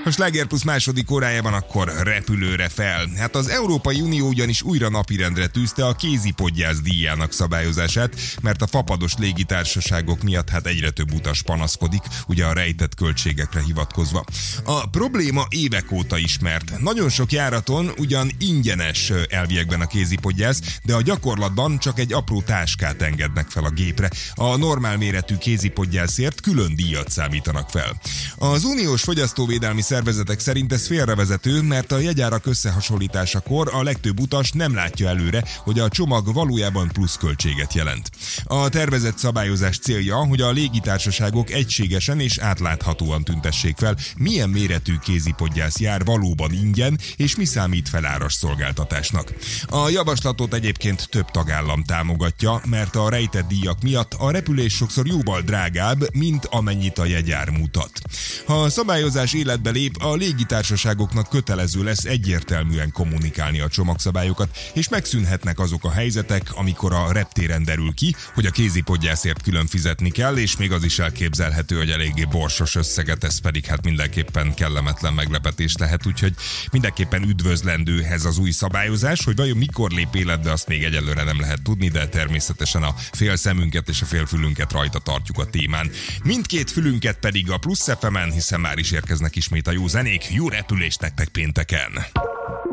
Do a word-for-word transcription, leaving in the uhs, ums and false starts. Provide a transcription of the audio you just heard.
A Sláger Plusz második órájában akkor repülőre fel. Hát az Európai Unió ugyanis újra napirendre tűzte a kézipodgyász díjának szabályozását, mert a fapados légitársaságok miatt hát egyre több utas panaszkodik, ugye a rejtett költségekre hivatkozva. A probléma évek óta ismert. Nagyon sok járaton ugyan ingyenes elviekben a kézipodgyász, de a gyakorlatban csak egy apró táskát engednek fel a gépre. A normál méretű kézipodgyászért külön díjat számítanak fel. Az uniós fogyasztóvédelmi szervezetek szerint ez félrevezető, mert a jegyárak összehasonlításakor a legtöbb utas nem látja előre, hogy a csomag valójában pluszköltséget jelent. A tervezett szabályozás célja, hogy a légitársaságok egységesen és átláthatóan tüntessék fel, milyen méretű kézipodgyász jár valóban ingyen, és mi számít feláras szolgáltatásnak. A javaslatot egyébként több tagállam támogatja, mert a rejtett díjak miatt a repülés sokszor jóval drágább, mint amennyit a jegyár mutat. Ha a szabályozás életbe lép, a légitársaságoknak kötelező lesz egyértelműen kommunikálni a csomagszabályokat, és megszűnhetnek azok a helyzetek, amikor a reptéren derül ki, hogy a kézipodgyászért külön fizetni kell, és még az is elképzelhető, hogy eléggé borsos összeget, ez pedig hát mindenképpen kellemetlen meglepetés lehet, úgyhogy mindenképpen üdvözlendő ez az új szabályozás, hogy vajon mikor lép életbe, azt még egyelőre nem lehet tudni, de természetesen a fél szemünket és a fél fülünket rajta tartjuk a témán. Mindkét fülünket pedig a Plusz ef emen, hiszen már is érkeznek ismét a jó zenék. Jó repülést nektek pénteken!